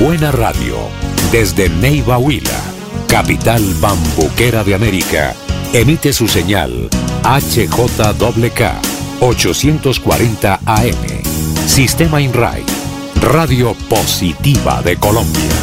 buena radio. Desde Neiva Huila, capital bambuquera de América, emite su señal HJKK 840 AM. Sistema INRAI, Radio Positiva de Colombia.